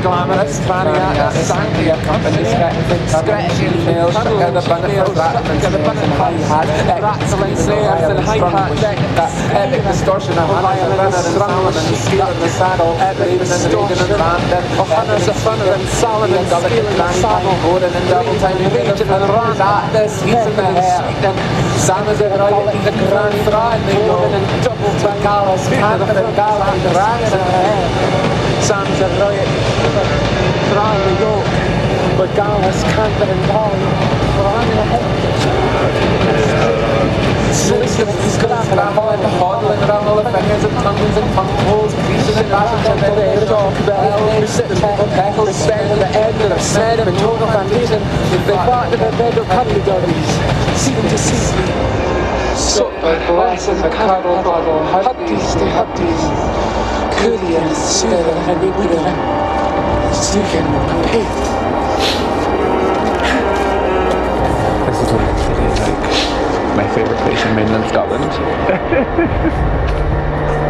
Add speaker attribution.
Speaker 1: glamorous Vania, Sangria company, scratching nails, the benefits and hi-hat, excellent snares and hi-hat deck, epic distortion of violin and strum and steel in the saddle, epic distortion and random, hunters of thunder and Solomon steel in the saddle, Gordon and double time, region and random, this he's in the hair, Sam is a right, the grand thread, they go and double time, Gallus, Panther and Gala and Rags in the hair, Sam's a right, thread the yoke, but Gallus, Panther and Gala, Rang in the head. He's got a travel and hodling around all the fingers and tongues and tongue holes, creases and passions and then the talk about we sit and tackle the stand at the end of the sand and total foundation. If they fought to the bed of cutting doggies, see them to see me. So glasses a cuddle bottle, hutties to hutties, coolie and sweater and wiggle, sneaking paint. This is literally like my favourite place in mainland Scotland.